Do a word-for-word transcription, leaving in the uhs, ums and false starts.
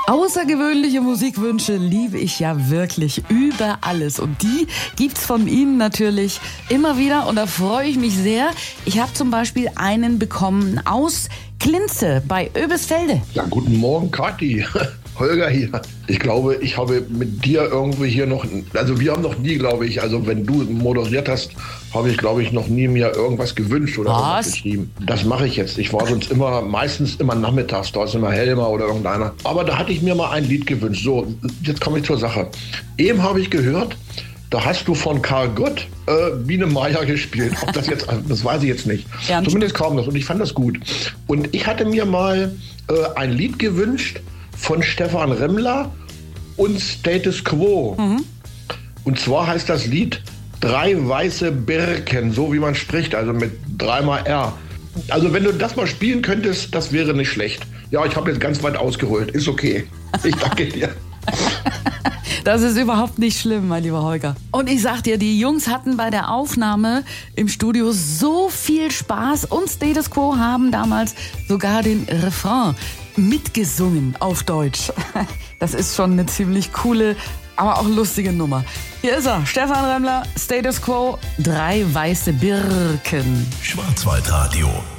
Außergewöhnliche Musikwünsche liebe ich ja wirklich über alles. Und die gibt's von Ihnen natürlich immer wieder. Und da freue ich mich sehr. Ich habe zum Beispiel einen bekommen aus Klinze bei Oebisfelde. Ja, guten Morgen, Kathi. Holger hier. Ich glaube, ich habe mit dir irgendwie hier noch, also wir haben noch nie, glaube ich, also wenn du moderiert hast, habe ich, glaube ich, noch nie mir irgendwas gewünscht oder Was? irgendwas geschrieben. Das mache ich jetzt. Ich war sonst immer, meistens immer nachmittags, da ist immer Helmer oder irgendeiner. Aber da hatte ich mir mal ein Lied gewünscht. So, jetzt komme ich zur Sache. Eben habe ich gehört, da hast du von Karl Gott äh, Biene Meier gespielt. Ob das jetzt, das weiß ich jetzt nicht. Ernst? Zumindest kaum das. Und ich fand das gut. Und ich hatte mir mal äh, ein Lied gewünscht von Stefan Remmler und Status Quo. Mhm. Und zwar heißt das Lied Drei weiße Birken, so wie man spricht, also mit dreimal R. Also wenn du das mal spielen könntest, das wäre nicht schlecht. Ja, ich habe jetzt ganz weit ausgeholt. Ist okay. Ich danke dir. Das ist überhaupt nicht schlimm, mein lieber Holger. Und ich sag dir, die Jungs hatten bei der Aufnahme im Studio so viel Spaß und Status Quo haben damals sogar den Refrain mitgesungen auf Deutsch. Das ist schon eine ziemlich coole, aber auch lustige Nummer. Hier ist er, Stefan Remmler, Status Quo, Drei weiße Birken. Schwarzwaldradio.